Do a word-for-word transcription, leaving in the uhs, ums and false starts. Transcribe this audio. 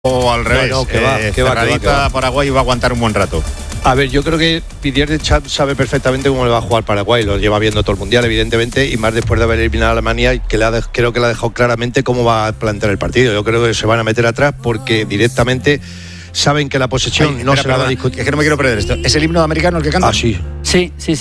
O al revés, no, no, que va, eh, que va, que va, cerradita que va. Paraguay va a aguantar un buen rato. A ver, yo creo que Didier Deschamps sabe perfectamente cómo le va a jugar Paraguay, lo lleva viendo todo el Mundial, evidentemente, y más después de haber eliminado a Alemania, que le ha de, creo que le ha dejado claramente cómo va a plantear el partido. Yo creo que se van a meter atrás porque directamente saben que la posesión Ay, no espera, se la va a perdona, discutir. Es que no me quiero perder esto. ¿Es el himno americano el que canta? Ah, sí. Sí, sí, sí.